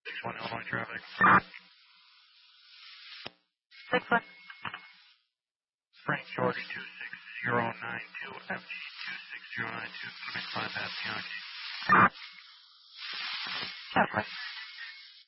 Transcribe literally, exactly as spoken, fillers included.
one Illinois traffic. six one. Frank George two six zero nine two, F G two six zero nine two, Clement five F Yankee. Traffic.